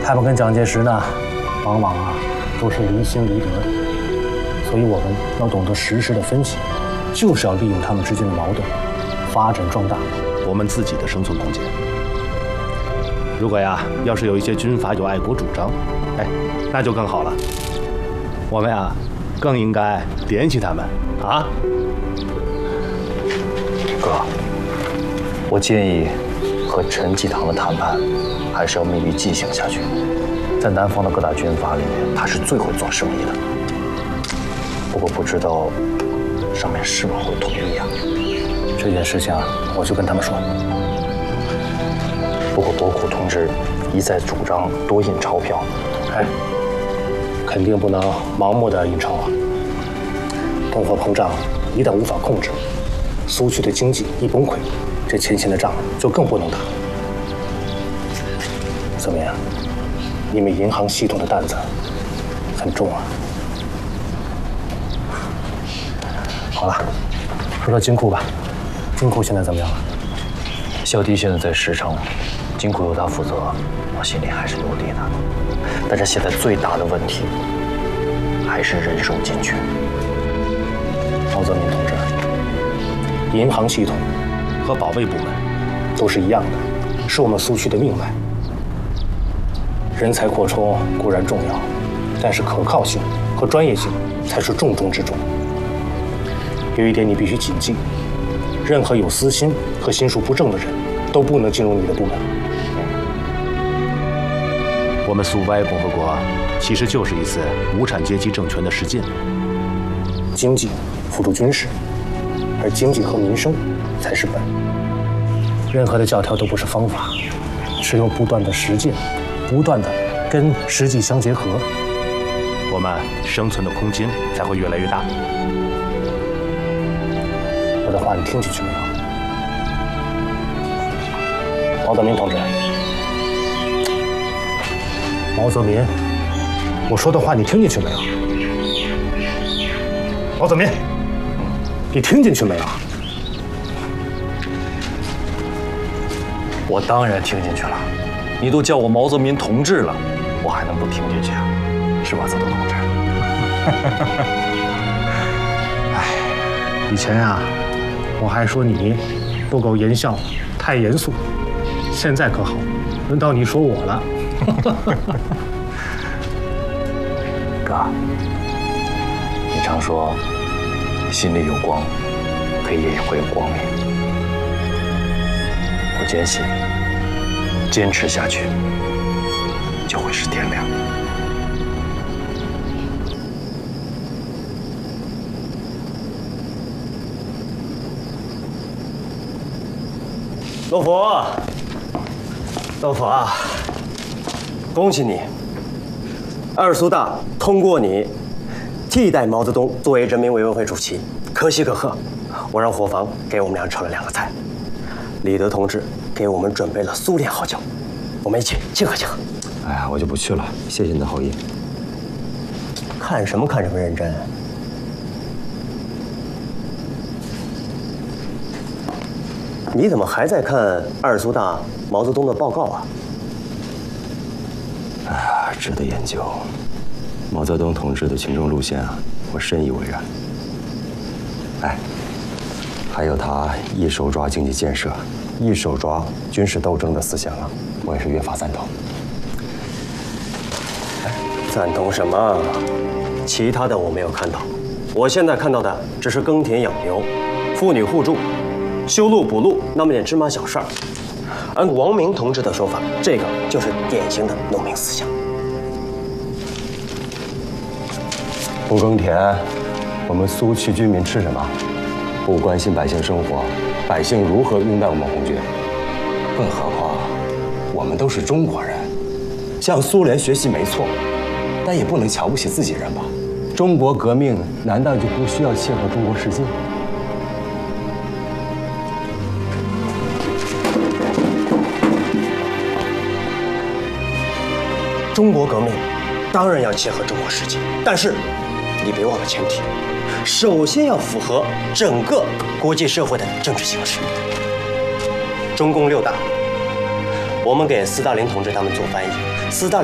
他们跟蒋介石呢，往往都是离心离德的，所以我们要懂得实时的分析，就是要利用他们之间的矛盾，发展壮大我们自己的生存空间。如果要是有一些军阀有爱国主张，那就更好了。我们更应该联系他们啊。 哥，我建议和陈济棠的谈判还是要秘密进行下去。在南方的各大军阀里面，他是最会做生意的。不过不知道上面是否会同意啊？ 这件事情我去跟他们说。 不过伯虎同志一再主张多印钞票， 肯定不能盲目的印钞啊。通货膨胀一旦无法控制，苏区的经济一崩溃，这前线的仗就更不能打。怎么样？你们银行系统的担子很重啊。好了，说说金库吧。金库现在怎么样了？ 小弟现在在石城，金库由他负责，我心里还是有底的。但是现在最大的问题还是人手紧缺。 毛泽民同志，银行系统和保卫部门都是一样的，是我们苏区的命脉。人才扩充固然重要，但是可靠性和专业性才是重中之重。有一点你必须谨记，任何有私心和心术不正的人都不能进入你的部门。 我们苏维埃共和国其实就是一次无产阶级政权的实践。 经济辅助军事，而经济和民生才是本。任何的教条都不是方法，只有不断的实践，不断的跟实际相结合， 我们生存的空间才会越来越大。 我的话你听进去没有？毛泽民同志，毛泽民，我说的话你听进去没有？毛泽民，你听进去没有？ 我当然听进去了，你都叫我毛泽民同志了，我还能不听进去啊？是吧，泽东同志？ 以前我还说你不苟言笑，太严肃，现在可好，轮到你说我了。 哥，你常说心里有光，黑夜也会有光明。我坚信，坚持下去就会是天亮。 陆甫，陆甫啊，恭喜你！二苏大通过你替代毛泽东作为人民委员会主席，可喜可贺。我让伙房给我们俩炒了2个菜，李德同志给我们准备了苏联好酒，我们一起庆贺庆贺。 哎呀，我就不去了，谢谢你的好意。 看什么认真？你怎么还在看二苏大毛泽东的报告啊？ 值得研究。毛泽东同志的群众路线我深以为然。还有他一手抓经济建设，一手抓军事斗争的思想我也是越发赞同。 赞同什么？其他的我没有看到，我现在看到的只是耕田养牛、妇女互助、修路补路那么点芝麻小事儿。按王明同志的说法，这个就是典型的农民思想。 不耕田，我们苏区居民吃什么？不关心百姓生活，百姓如何拥戴我们红军？更何况，我们都是中国人，向苏联学习没错，但也不能瞧不起自己人吧？中国革命难道就不需要切合中国实际？ 中国革命当然要切合中国实际，但是你别忘了前提，首先要符合整个国际社会的政治形势。中共6大，我们给斯大林同志他们做翻译，斯大林